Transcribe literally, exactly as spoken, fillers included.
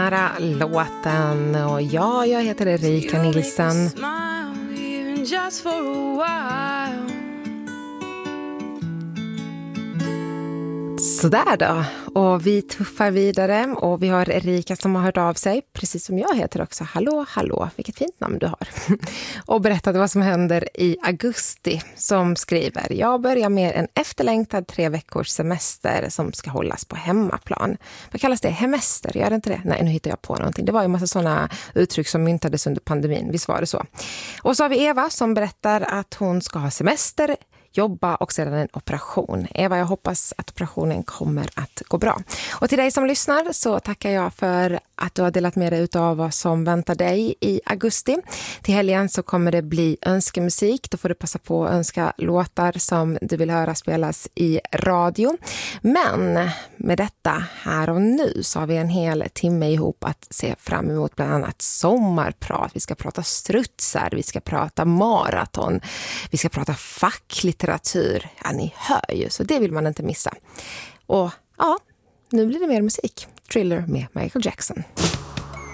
Nära låten och ja, jag heter Erika Nilsson. Sådär då, och vi tuffar vidare och vi har Erika som har hört av sig, precis som jag heter också. Hallå, hallå, vilket fint namn du har. Och berättade vad som händer i augusti, som skriver: jag börjar med en efterlängtad tre veckors semester som ska hållas på hemmaplan. Vad kallas det? Hemester, gör det inte det? Nej, nu hittar jag på någonting. Det var ju en massa sådana uttryck som myntades under pandemin, visst var det så. Och så har vi Eva som berättar att hon ska ha semester, jobba och sedan en operation. Eva, jag hoppas att operationen kommer att gå bra. Och till dig som lyssnar så tackar jag för att du har delat med dig av vad som väntar dig i augusti. Till helgen så kommer det bli önskemusik. Då får du passa på att önska låtar som du vill höra spelas i radio. Men med detta här och nu så har vi en hel timme ihop att se fram emot, bland annat sommarprat. Vi ska prata strutsar, vi ska prata maraton, vi ska prata facklitteratur. Ja, ni hör ju, så det vill man inte missa. Och ja, nu blir det mer musik. Thriller med Michael Jackson.